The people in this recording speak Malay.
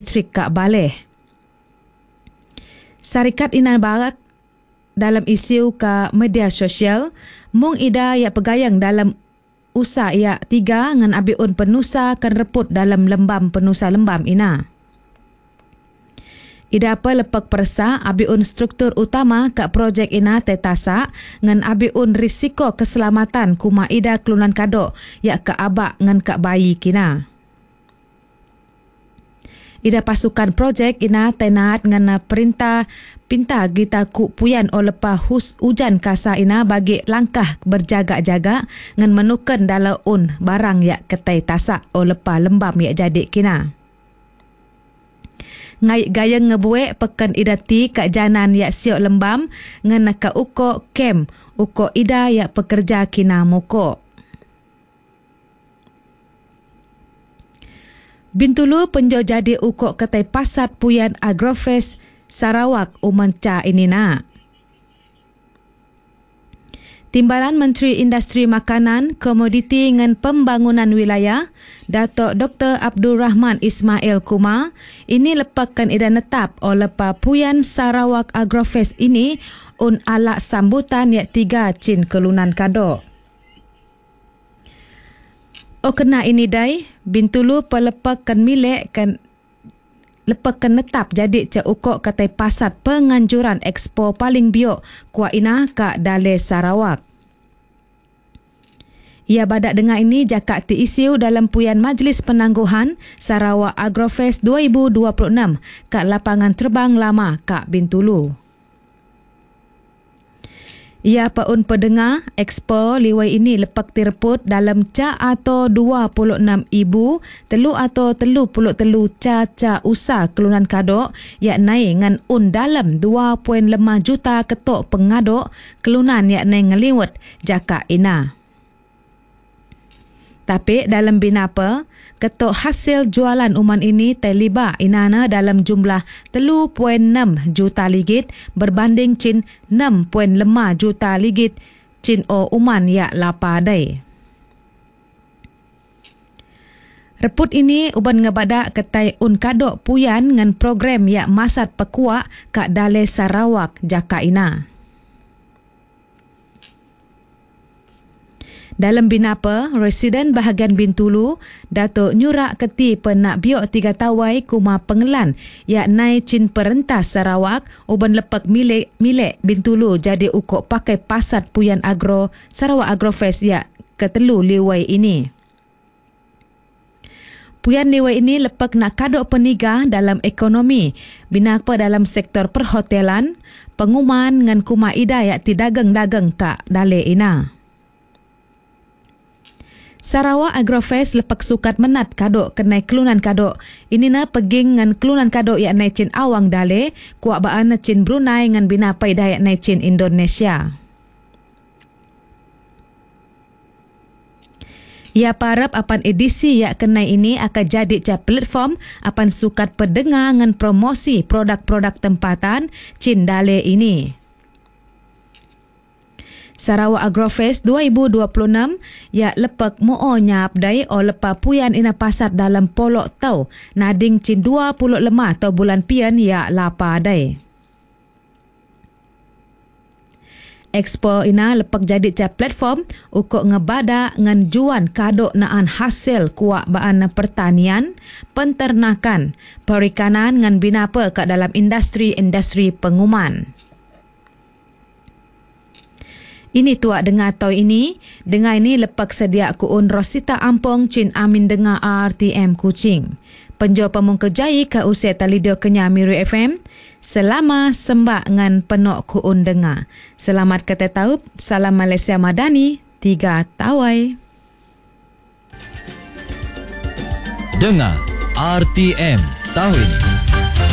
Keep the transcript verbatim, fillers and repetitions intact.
elektrik kak baleh. Syarikat ina barak dalam isu ke media sosial, mung ida ya pegayang dalam usa ya tiga ngan abiun penusa kan reput dalam lembam penusa lembam ina. Ida apa lepek persa abiun struktur utama ke projek ina tetasa ngan abiun risiko keselamatan kuma ida kelunan kadok ya ke abak ngan ke bayi kina. Ida pasukan projek ina tenat ngan perintah pinta gita ku puyan o lepa hus hujan kasa ina bagi langkah berjaga-jaga ngan menuken dalam un barang ya ketai tasak o lepa lembam ya jadi kina. Ngai gaya ngebuek pekan ida ti kak janan ya siok lembam ngan ka uko kem uko ida ya pekerja kina muko. Bintulu penjo jadi uko ketai pasat puyan Agrofest Sarawak umanca ini na. Timbalan Menteri Industri Makanan, Komoditi ngan Pembangunan Wilayah, Datuk Doktor Abdul Rahman Ismail Kumar, ini lepakkan ida netap oleh Puyan Sarawak Agrofest ini un alak sambutan yak tiga cin kelunan kadok. O kena ini dai, Bintulu pelepakan milik kan lepakan netap jadi ca ukok katai pasat penganjuran expo paling biok kuat ina kak Daleh Sarawak. Ia badak dengar ini jakak ti isiu dalam puyan Majlis Penangguhan Sarawak Agrofest dua ribu dua puluh enam kak lapangan terbang lama kak Bintulu. Ia paun pendengar expo liwai ini lepak tirput dalam ca atau dua puluh enam ribu telu atau telu puluh telu ca-ca usaha kelunan kadok yak naik ngan un dalam dua perpuluhan lima juta ketok pengadok kelunan yak naik ngeliwet jaka ina. Tapi dalam binapa, ketok hasil jualan uman ini terlibat inana dalam jumlah tiga perpuluhan enam juta ligit berbanding cin enam perpuluhan lima juta ligit cin o uman yak lapadai. Reput ini uban ngebadak ketai un kadok puyan ngan program yak masat pekuak kak Daleh Sarawak jaka ina. Dalam binapa, Residen Bahagian Bintulu, Datuk Nyurak Keti Penak Biok Tiga Tawai Kuma Pengelan, yak nai cin perentas Sarawak, uban lepak milik milik Bintulu jadi ukok pakai pasat puyan agro Sarawak Agrofest yak ketelu liwai ini. Puyan liwai ini lepak nak kadok peniga dalam ekonomi, binapa dalam sektor perhotelan, penguman ngan kuma ida yak ti dagang-dagang kak Daleh ina. Sarawak Agrofest lepak sukat menat kadok kenai kelunan kadok. Ini na peging ngan kelunan kadok yak nai cin awang Daleh, kuak baan cin Brunei ngan binapai dah yak nai cin Indonesia. Ia parap apan edisi yak kenai ini akan jadi ca platform apan sukat pendengar ngan promosi produk-produk tempatan cin Daleh ini. Sarawak Agrofest dua ribu dua puluh enam ya lepak mo'o nyap dai o lepa puyan ina pasat dalam polok tau nading cin dua puluh lima atau bulan pian ya lapa dai. Expo ina lepak jadi ca platform ukok ngebada ngan juan kadok naan hasil kuak baan pertanian, penternakan, perikanan ngan binapa kat dalam industri-industri penguman. Ini tuak dengar tau ini, dengar ini lepak sedia kuun Rosita Ampong cin amin dengar R T M Kuching. Penjo pemung kejai ke usia talidio kenya Miru F M. Selama sembak ngan penok kuun dengar. Selamat kata taub, salam Malaysia Madani, tiga tawai. Dengar R T M tahun ini.